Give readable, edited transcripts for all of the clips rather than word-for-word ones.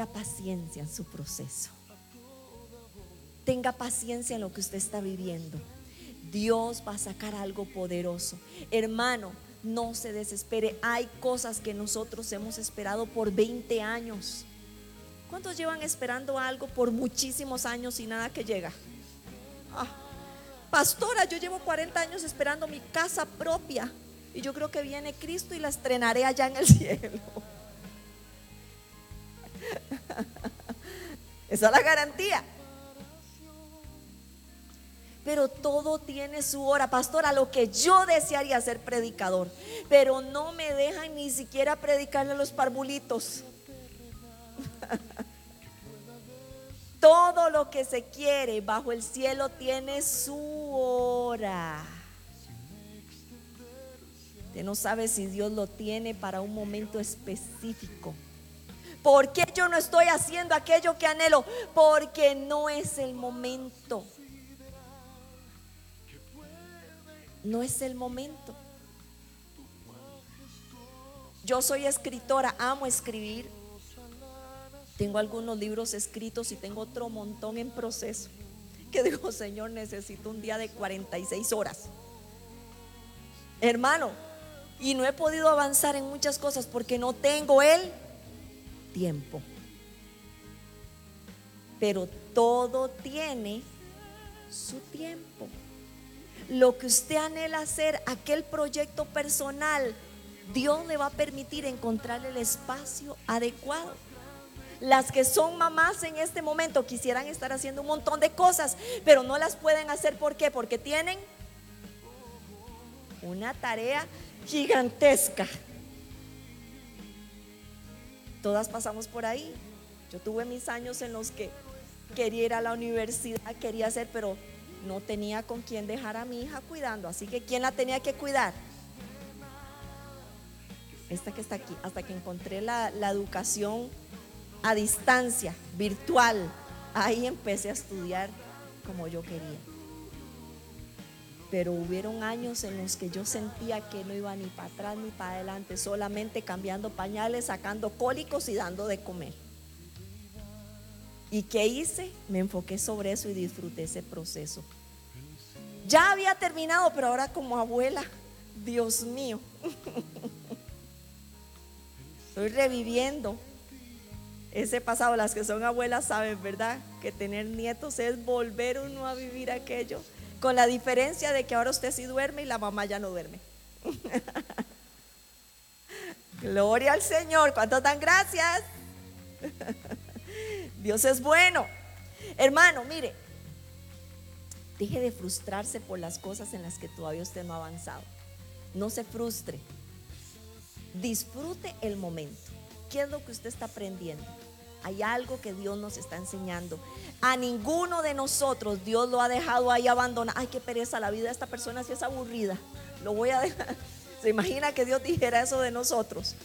tenga paciencia en su proceso. Tenga paciencia en lo que usted está viviendo. Dios va a sacar algo poderoso. Hermano, no se desespere. Hay cosas que nosotros hemos esperado por 20 años. ¿Cuántos llevan esperando algo por muchísimos años y nada que llega? Pastora, yo llevo 40 años esperando mi casa propia y yo creo que viene Cristo y la estrenaré allá en el cielo. Esa es la garantía. Pero todo tiene su hora. Pastora, lo que yo desearía ser predicador, pero no me dejan ni siquiera predicarle a los parvulitos. Todo lo que se quiere bajo el cielo tiene su hora. Usted no sabe si Dios lo tiene para un momento específico. ¿Por qué yo no estoy haciendo aquello que anhelo? Porque no es el momento. No es el momento. Yo soy escritora, amo escribir. Tengo algunos libros escritos y tengo otro montón en proceso. Que digo, Señor, necesito un día de 46 horas. Hermano, y no he podido avanzar en muchas cosas porque no tengo el tiempo. Pero todo tiene su tiempo. Lo que usted anhela hacer, aquel proyecto personal, Dios le va a permitir encontrar el espacio adecuado. Las que son mamás en este momento quisieran estar haciendo un montón de cosas, pero no las pueden hacer. ¿Por qué? Porque tienen una tarea gigantesca. Todas pasamos por ahí. Yo tuve mis años en los que quería ir a la universidad, quería hacer, pero no tenía con quién dejar a mi hija cuidando. Así que ¿quién la tenía que cuidar? Esta que está aquí. Hasta que encontré la educación a distancia, virtual. Ahí empecé a estudiar como yo quería. Pero hubieron años en los que yo sentía que no iba ni para atrás ni para adelante, solamente cambiando pañales, sacando cólicos y dando de comer. ¿Y qué hice? Me enfoqué sobre eso y disfruté ese proceso. Ya había terminado, pero ahora como abuela, Dios mío, estoy reviviendo ese pasado. Las que son abuelas saben, ¿verdad? Que tener nietos es volver uno a vivir aquello, con la diferencia de que ahora usted sí duerme y la mamá ya no duerme. Gloria al Señor. ¿Cuántos dan gracias? Dios es bueno. Hermano, mire, deje de frustrarse por las cosas en las que todavía usted no ha avanzado. No se frustre. Disfrute el momento. ¿Qué es lo que usted está aprendiendo? Hay algo que Dios nos está enseñando. A ninguno de nosotros Dios lo ha dejado ahí abandonado. Ay, qué pereza, la vida de esta persona sí es aburrida, lo voy a dejar. ¿Se imagina que Dios dijera eso de nosotros?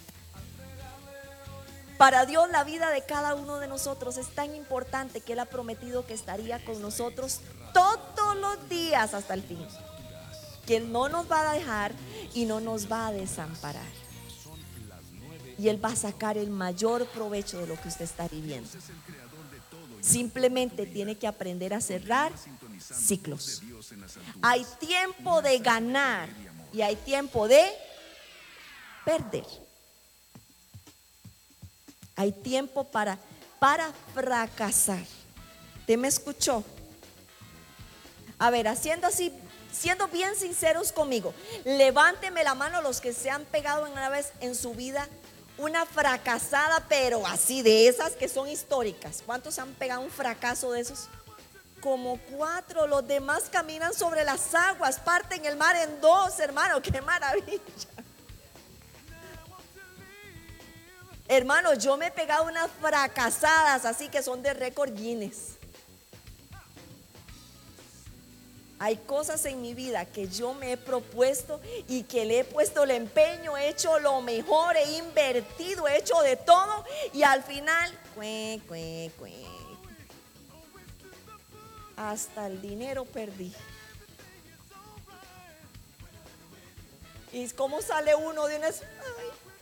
Para Dios la vida de cada uno de nosotros es tan importante que Él ha prometido que estaría con nosotros todos los días hasta el fin. Que Él no nos va a dejar y no nos va a desamparar. Y Él va a sacar el mayor provecho de lo que usted está viviendo. Simplemente tiene que aprender a cerrar ciclos. Hay tiempo de ganar y hay tiempo de perder. Hay tiempo para fracasar. ¿Usted me escuchó? A ver, haciendo así, siendo bien sinceros conmigo, levánteme la mano los que se han pegado una vez en su vida una fracasada, pero así de esas que son históricas. ¿Cuántos se han pegado un fracaso de esos? Como 4. Los demás caminan sobre las aguas, parten el mar en 2, hermano. ¡Qué maravilla! Hermano, yo me he pegado unas fracasadas así que son de récord Guinness. Hay cosas en mi vida que yo me he propuesto y que le he puesto el empeño, he hecho lo mejor, he invertido, he hecho de todo y al final, hasta el dinero perdí. ¿Y cómo sale uno de unas? Ay,